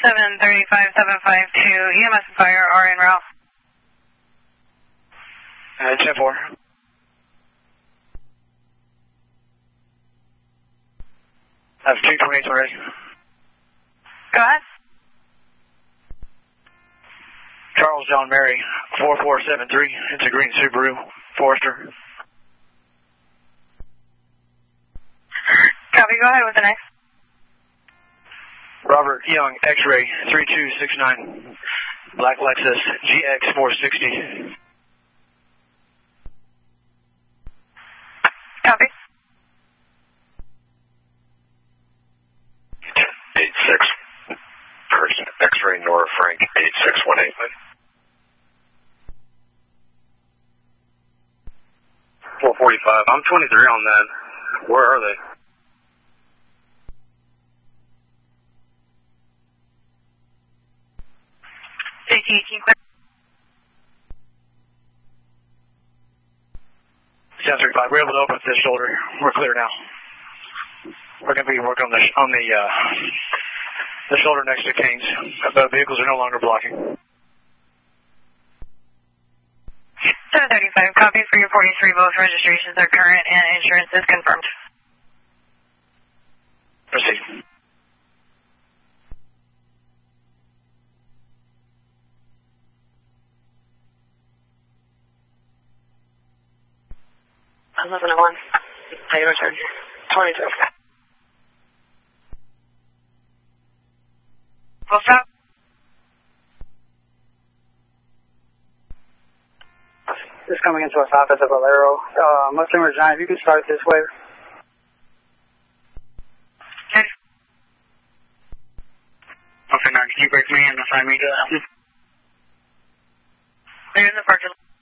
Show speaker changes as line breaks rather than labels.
735-752, EMS and fire are en route.
10-4. I have 228 already.
Go ahead.
Charles John Mary, 4473. It's a green Subaru Forester.
Copy, go ahead with the next.
Robert Young, X-Ray, 3269. Black Lexus, GX 460.
Copy.
86. Person, X-Ray Nora Frank, 8618. 445. I'm 23 on that. Where are they?
JT 18 clear.
735. We're able to open this shoulder. We're clear now. We're going to be working on the shoulder next to Kane's. The vehicles are no longer blocking.
735, copy for your 43. Both registrations are current and insurance is confirmed.
Proceed.
I was 11-1. Pay return. 22. Full stop.
Just coming into a office of Valero. Muslim Regina, if you can start this way.
Okay.
Okay, now can you break me and assign me to...
They're in the parking lot.